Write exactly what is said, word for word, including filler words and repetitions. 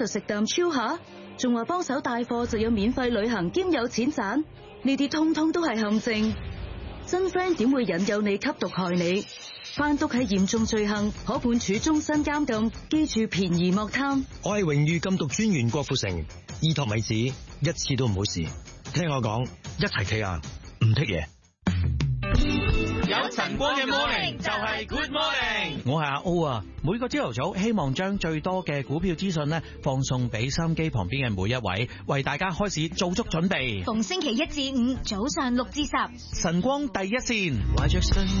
就食啖超下，仲話幫手帶貨就有免費旅行兼有錢賺，呢啲通通都係陷阱。真 friend 點會引誘你吸毒害你？販毒係嚴重罪行，可判處終身監禁。記住便宜莫貪。 我係榮譽禁毒專員郭富城，依托米子一次都唔好試。聽我講，一齊企硬，唔剔嘢。 有晨光嘅 morning 就係 good morning。 我係阿 O 啊，每個朝頭早希望將最多嘅股票資訊呢放送俾收音機旁邊嘅每一位，為大家開始做足準備。 逢星期一至五早上六至十， 晨光第一線。